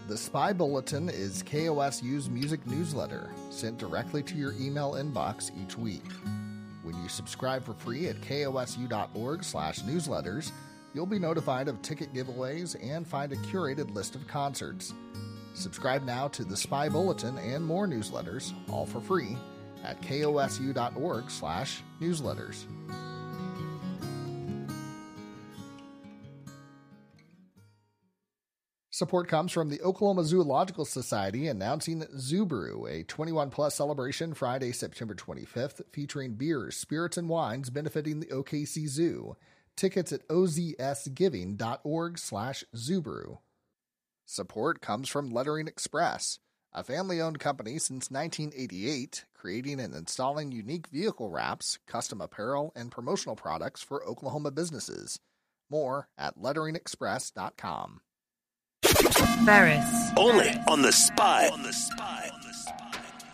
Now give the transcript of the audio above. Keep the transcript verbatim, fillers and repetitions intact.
The Spy Bulletin is K O S U's music newsletter sent directly to your email inbox each week. When you subscribe for free at kosu.org slash newsletters, you'll be notified of ticket giveaways and find a curated list of concerts. Subscribe now to The Spy Bulletin and more newsletters, all for free, at kosu.org slash newsletters. Support comes from the Oklahoma Zoological Society announcing Zoo Brew, a twenty-one plus celebration Friday, September twenty-fifth, featuring beers, spirits, and wines benefiting the O K C Zoo. Tickets at ozsgiving.org slash zoobrew. Support comes from Lettering Express, a family-owned company since nineteen eighty-eight, creating and installing unique vehicle wraps, custom apparel, and promotional products for Oklahoma businesses. More at lettering express dot com. Ferris. Only on The Spy. On The Spy. On The Spy.